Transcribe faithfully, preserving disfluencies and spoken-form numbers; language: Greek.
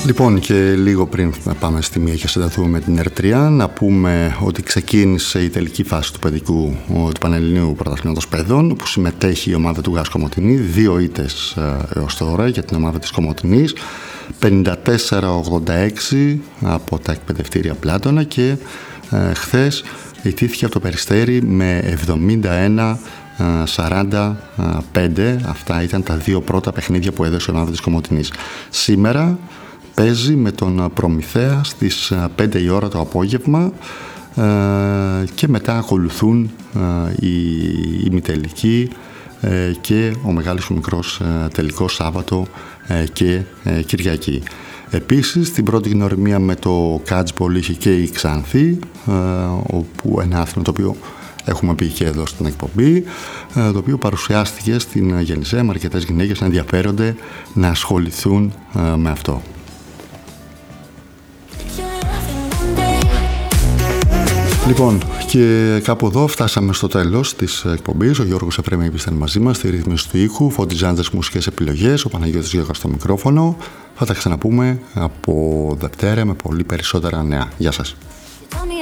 Λοιπόν, και λίγο πριν πάμε στη μία και συνταθούμε με την Ερτρία, να πούμε ότι ξεκίνησε η τελική φάση του παιδικού του Πανελληνίου Πρωταθλήματος Παιδών, που συμμετέχει η ομάδα του ΓΑΣ Κομοτηνή, δύο ήττες έως τώρα για την ομάδα της Κομοτηνής, πενήντα τέσσερα ογδόντα έξι από τα εκπαιδευτήρια Πλάτωνα, και ε, χθες ηττήθηκε από το Περιστέρι με εβδομήντα ένα σαράντα πέντε. Αυτά ήταν τα δύο πρώτα παιχνίδια που έδωσε η ομάδα της Κομοτηνής. Σήμερα παίζει με τον Προμηθέα στις πέντε η ώρα το απόγευμα και μετά ακολουθούν οι ημιτελικοί και ο μεγάλος και ο μικρός τελικός Σάββατο και Κυριακή. Επίσης, την πρώτη γνωριμία με το Catchball είχε και η Ξάνθη, όπου ένα άθλημα το οποίο έχουμε πει και εδώ στην εκπομπή, το οποίο παρουσιάστηκε στην Γεννησέα με αρκετές γυναίκες να ενδιαφέρονται να ασχοληθούν με αυτό. Λοιπόν, και κάπου εδώ φτάσαμε στο τέλος της εκπομπής. Ο Γιώργος Εφρέμιας ήταν μαζί μας στη ρύθμιση του ήχου, Φώτης Ζάντζας μουσικές επιλογές, ο Παναγιώτης Γιώργας στο μικρόφωνο. Θα τα ξαναπούμε από Δευτέρα με πολύ περισσότερα νέα. Γεια σας.